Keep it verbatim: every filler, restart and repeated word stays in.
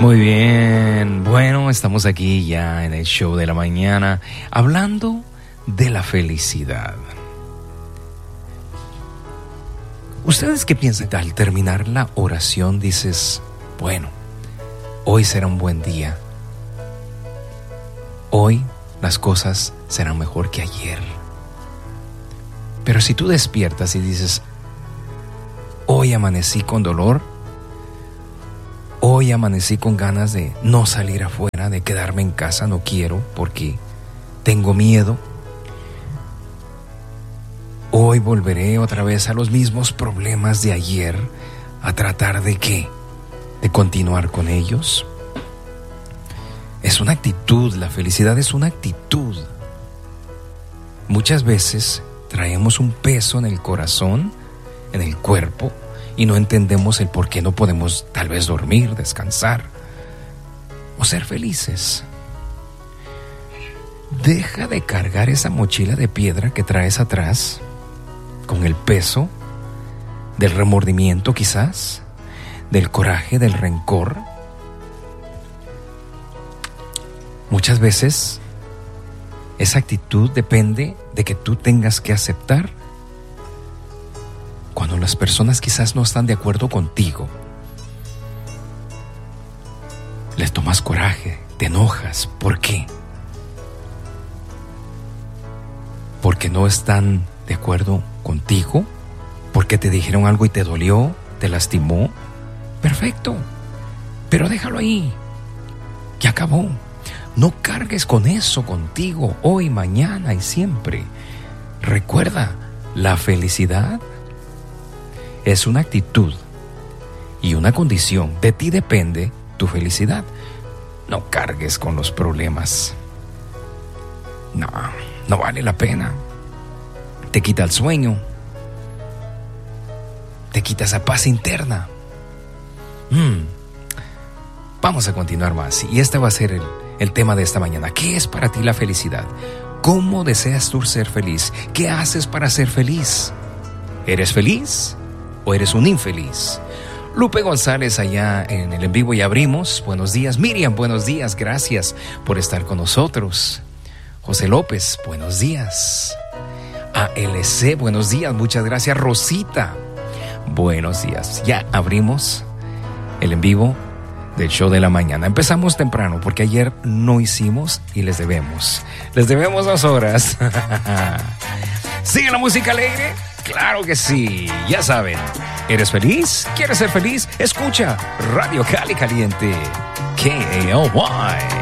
Muy bien, bueno, estamos aquí ya en el show de la mañana hablando de la felicidad. ¿Ustedes qué piensan? Al terminar la oración dices, bueno, hoy será un buen día. Hoy las cosas serán mejor que ayer. Pero si tú despiertas y dices, hoy amanecí con dolor, hoy amanecí con ganas de no salir afuera, de quedarme en casa, no quiero porque tengo miedo. Hoy volveré otra vez a los mismos problemas de ayer, a tratar de qué, de continuar con ellos. Es una actitud, la felicidad es una actitud. Muchas veces traemos un peso en el corazón, en el cuerpo, y no entendemos el por qué no podemos tal vez dormir, descansar o ser felices. Deja de cargar esa mochila de piedra que traes atrás con el peso del remordimiento quizás, del coraje, del rencor. Muchas veces esa actitud depende de que tú tengas que aceptar cuando las personas quizás no están de acuerdo contigo. Les tomas coraje, te enojas. ¿Por qué? Porque no están de acuerdo contigo, porque te dijeron algo y te dolió, te lastimó. Perfecto, pero déjalo ahí. Ya acabó. No cargues con eso contigo hoy, mañana y siempre. Recuerda, la felicidad es una actitud y una condición. De ti depende tu felicidad. No cargues con los problemas. No, no vale la pena. Te quita el sueño. Te quita esa paz interna. Mm. Vamos a continuar más. Y este va a ser el, el tema de esta mañana. ¿Qué es para ti la felicidad? ¿Cómo deseas tú ser feliz? ¿Qué haces para ser feliz? ¿Eres feliz o eres un infeliz? Lupe González allá en el en vivo y abrimos. Buenos días. Miriam, buenos días. Gracias por estar con nosotros. José López, buenos días. A L C, buenos días. Muchas gracias. Rosita, buenos días. Ya abrimos el en vivo del show de la mañana. Empezamos temprano porque ayer no hicimos y les debemos. Les debemos dos horas. ¿Sigue la música alegre? Claro que sí, ya saben. ¿Eres feliz? ¿Quieres ser feliz? Escucha Radio Cali Caliente K A L Y.